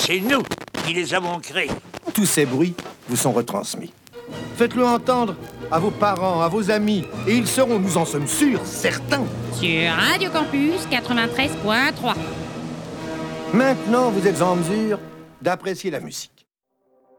C'est nous qui les avons créés. Tous ces bruits vous sont retransmis. Faites-le entendre à vos parents, à vos amis, et ils seront, nous en sommes sûrs, certains. Sur Radio Campus 93.3. Maintenant, vous êtes en mesure d'apprécier la musique.